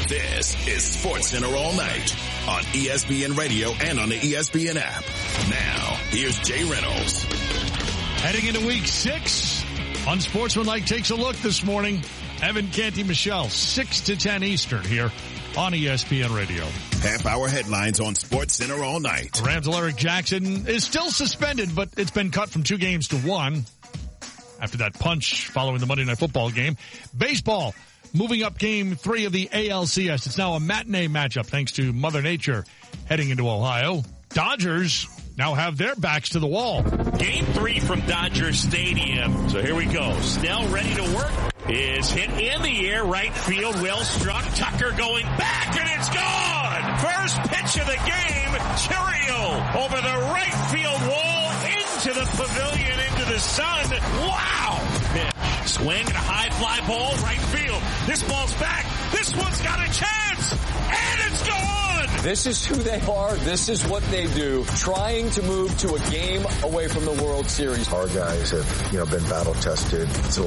This is SportsCenter All Night on ESPN Radio and on the ESPN app. Now, here's Jay Reynolds. Heading into week 6 on Sportsmanlike takes a look this morning. Evan Canty Michelle, 6 to 10 Eastern here on ESPN Radio. Half-hour headlines on SportsCenter All Night. Rams' Alaric Jackson is still suspended, but it's been cut from 2 games to 1 after that punch following the Monday Night Football game. Baseball moving up game 3 of the ALCS. It's now a matinee matchup thanks to Mother Nature heading into Ohio. Dodgers now have their backs to the wall. Game 3 from Dodger Stadium. So here we go. Snell ready to work. Is hit in the air, right field, well struck. Tucker going back, and it's gone! First pitch of the game, Chiriot over the right field wall, into the pavilion, into the sun. Wow! Pitch. Swing and a high fly ball, right field. This ball's back. This one's got a chance, and it's gone! This is who they are. This is what they do. Trying to move to a game away from the World Series. Our guys have, been battle tested.